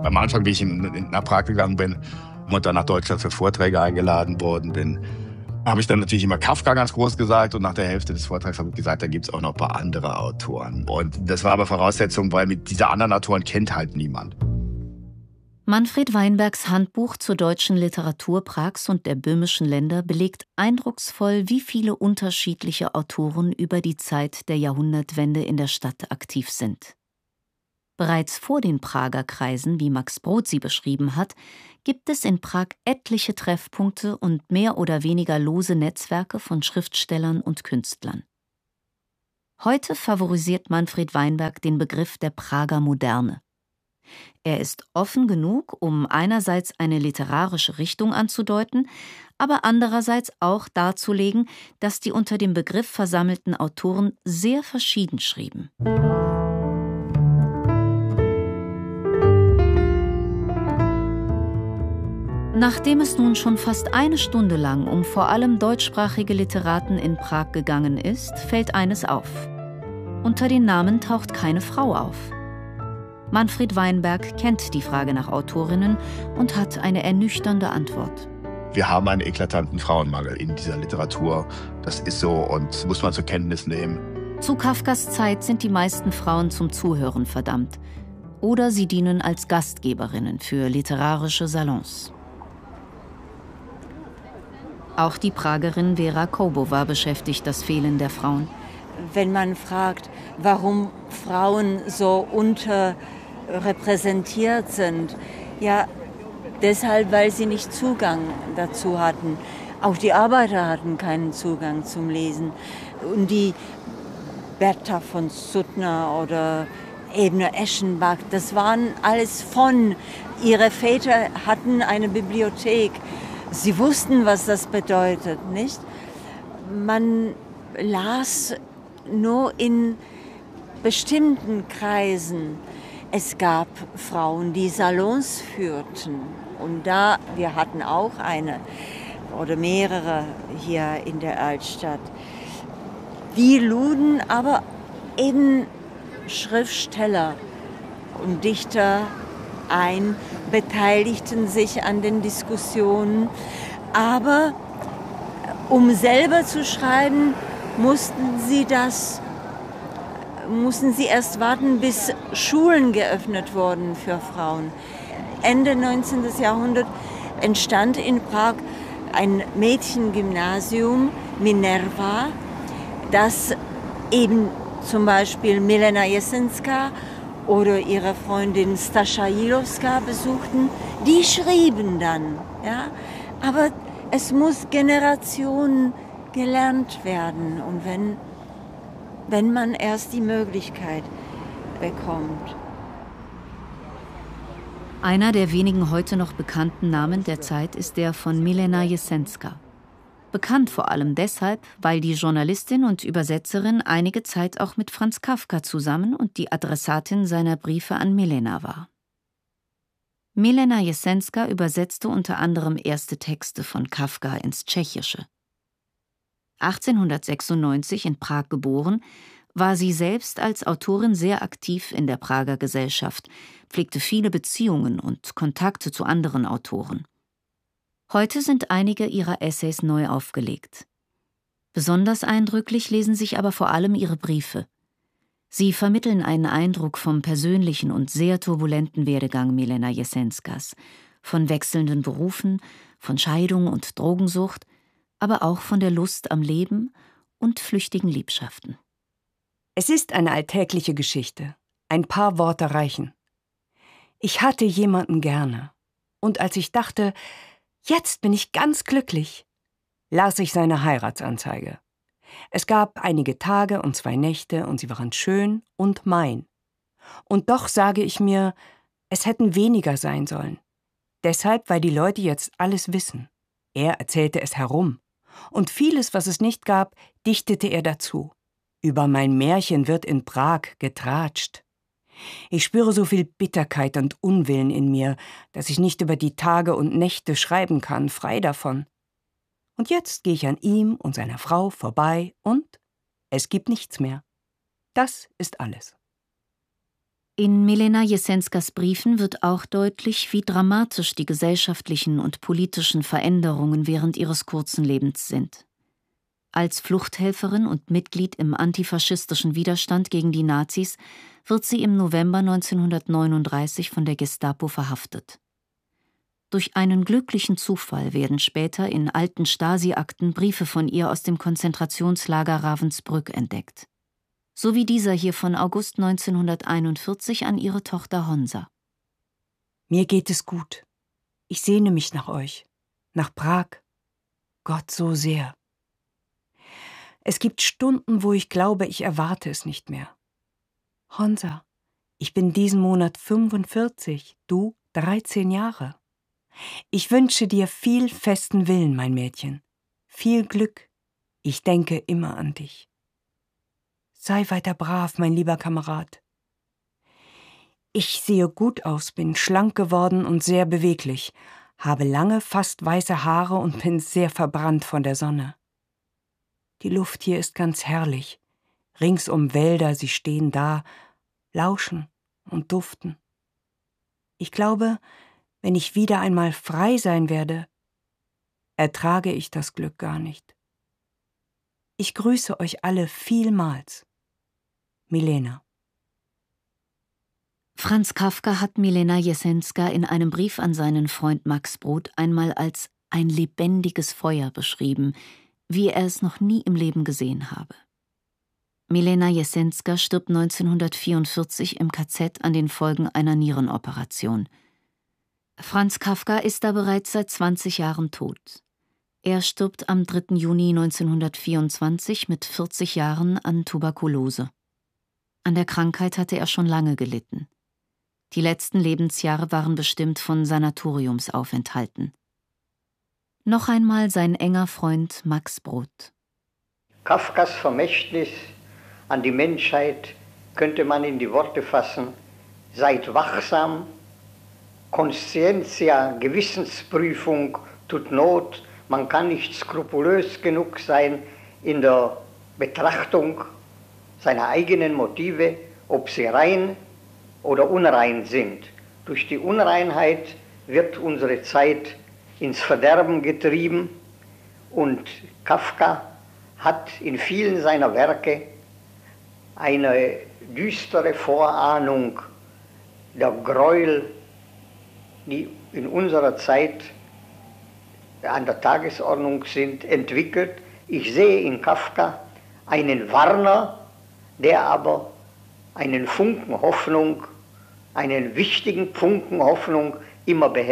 am Anfang, wie ich nach Prag gegangen bin und dann nach Deutschland für Vorträge eingeladen worden bin, habe ich dann natürlich immer Kafka ganz groß gesagt und nach der Hälfte des Vortrags habe ich gesagt, da gibt es auch noch ein paar andere Autoren. Und das war aber Voraussetzung, weil mit dieser anderen Autoren kennt halt niemand. Manfred Weinbergs Handbuch zur deutschen Literatur Prags und der böhmischen Länder belegt eindrucksvoll, wie viele unterschiedliche Autoren über die Zeit der Jahrhundertwende in der Stadt aktiv sind. Bereits vor den Prager Kreisen, wie Max Brod sie beschrieben hat, gibt es in Prag etliche Treffpunkte und mehr oder weniger lose Netzwerke von Schriftstellern und Künstlern. Heute favorisiert Manfred Weinberg den Begriff der Prager Moderne. Er ist offen genug, um einerseits eine literarische Richtung anzudeuten, aber andererseits auch darzulegen, dass die unter dem Begriff versammelten Autoren sehr verschieden schrieben. Nachdem es nun schon fast eine Stunde lang um vor allem deutschsprachige Literaten in Prag gegangen ist, fällt eines auf. Unter den Namen taucht keine Frau auf. Manfred Weinberg kennt die Frage nach Autorinnen und hat eine ernüchternde Antwort. Wir haben einen eklatanten Frauenmangel in dieser Literatur. Das ist so und muss man zur Kenntnis nehmen. Zu Kafkas Zeit sind die meisten Frauen zum Zuhören verdammt. Oder sie dienen als Gastgeberinnen für literarische Salons. Auch die Pragerin Vera Koubova beschäftigt das Fehlen der Frauen. Wenn man fragt, warum Frauen so unterrepräsentiert sind, ja, deshalb, weil sie nicht Zugang dazu hatten. Auch die Arbeiter hatten keinen Zugang zum Lesen. Und die Bertha von Suttner oder Ebner Eschenbach, das waren alles von. Ihre Väter hatten eine Bibliothek. Sie wussten, was das bedeutet, nicht? Man las nur in bestimmten Kreisen. Es gab Frauen, die Salons führten. Und wir hatten auch eine oder mehrere hier in der Altstadt. Die luden aber eben Schriftsteller und Dichter ein, beteiligten sich an den Diskussionen. Aber um selber zu schreiben, mussten sie erst warten, bis Schulen geöffnet wurden für Frauen. Ende 19. Jahrhundert entstand in Prag ein Mädchengymnasium, Minerva, das eben zum Beispiel Milena Jesenská oder ihre Freundin Stascha Jilowska besuchten. Die schrieben dann, ja, aber es muss Generationen gelernt werden und wenn man erst die Möglichkeit bekommt. Einer der wenigen heute noch bekannten Namen der Zeit ist der von Milena Jesenská. Bekannt vor allem deshalb, weil die Journalistin und Übersetzerin einige Zeit auch mit Franz Kafka zusammen und die Adressatin seiner Briefe an Milena war. Milena Jesenská übersetzte unter anderem erste Texte von Kafka ins Tschechische. 1896 in Prag geboren, war sie selbst als Autorin sehr aktiv in der Prager Gesellschaft, pflegte viele Beziehungen und Kontakte zu anderen Autoren. Heute sind einige ihrer Essays neu aufgelegt. Besonders eindrücklich lesen sich aber vor allem ihre Briefe. Sie vermitteln einen Eindruck vom persönlichen und sehr turbulenten Werdegang Milena Jesenskas, von wechselnden Berufen, von Scheidung und Drogensucht, aber auch von der Lust am Leben und flüchtigen Liebschaften. Es ist eine alltägliche Geschichte. Ein paar Worte reichen. Ich hatte jemanden gerne. Und als ich dachte, jetzt bin ich ganz glücklich, las ich seine Heiratsanzeige. Es gab einige Tage und 2 Nächte und sie waren schön und mein. Und doch sage ich mir, es hätten weniger sein sollen. Deshalb, weil die Leute jetzt alles wissen. Er erzählte es herum. Und vieles, was es nicht gab, dichtete er dazu. Über mein Märchen wird in Prag getratscht. Ich spüre so viel Bitterkeit und Unwillen in mir, dass ich nicht über die Tage und Nächte schreiben kann, frei davon. Und jetzt gehe ich an ihm und seiner Frau vorbei und es gibt nichts mehr. Das ist alles. In Milena Jesenskas Briefen wird auch deutlich, wie dramatisch die gesellschaftlichen und politischen Veränderungen während ihres kurzen Lebens sind. Als Fluchthelferin und Mitglied im antifaschistischen Widerstand gegen die Nazis wird sie im November 1939 von der Gestapo verhaftet. Durch einen glücklichen Zufall werden später in alten Stasi-Akten Briefe von ihr aus dem Konzentrationslager Ravensbrück entdeckt. So wie dieser hier von August 1941 an ihre Tochter Honza. Mir geht es gut. Ich sehne mich nach euch, nach Prag. Gott so sehr. Es gibt Stunden, wo ich glaube, ich erwarte es nicht mehr. Honza, ich bin diesen Monat 45, du 13 Jahre. Ich wünsche dir viel festen Willen, mein Mädchen. Viel Glück. Ich denke immer an dich. Sei weiter brav, mein lieber Kamerad. Ich sehe gut aus, bin schlank geworden und sehr beweglich, habe lange, fast weiße Haare und bin sehr verbrannt von der Sonne. Die Luft hier ist ganz herrlich. Ringsum Wälder, sie stehen da, lauschen und duften. Ich glaube, wenn ich wieder einmal frei sein werde, ertrage ich das Glück gar nicht. Ich grüße euch alle vielmals. Milena. Franz Kafka hat Milena Jesenska in einem Brief an seinen Freund Max Brod einmal als ein lebendiges Feuer beschrieben, wie er es noch nie im Leben gesehen habe. Milena Jesenska stirbt 1944 im KZ an den Folgen einer Nierenoperation. Franz Kafka ist da bereits seit 20 Jahren tot. Er stirbt am 3. Juni 1924 mit 40 Jahren an Tuberkulose. An der Krankheit hatte er schon lange gelitten. Die letzten Lebensjahre waren bestimmt von Sanatoriumsaufenthalten. Noch einmal sein enger Freund Max Brod. Kafkas Vermächtnis an die Menschheit könnte man in die Worte fassen: Seid wachsam, Conscientia, Gewissensprüfung tut Not, man kann nicht skrupulös genug sein in der Betrachtung seiner eigenen Motive, ob sie rein oder unrein sind. Durch die Unreinheit wird unsere Zeit ins Verderben getrieben und Kafka hat in vielen seiner Werke eine düstere Vorahnung der Gräuel, die in unserer Zeit an der Tagesordnung sind, entwickelt. Ich sehe in Kafka einen Warner, der aber einen Funken Hoffnung, einen wichtigen Funken Hoffnung immer behält.